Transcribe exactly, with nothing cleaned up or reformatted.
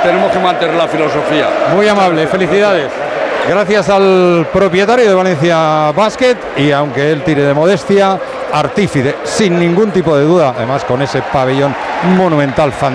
tenemos que mantener la filosofía. Muy amable, felicidades. Gracias al propietario de Valencia Basket, y aunque él tire de modestia, artífice, sin ningún tipo de duda, además con ese pabellón monumental fantástico.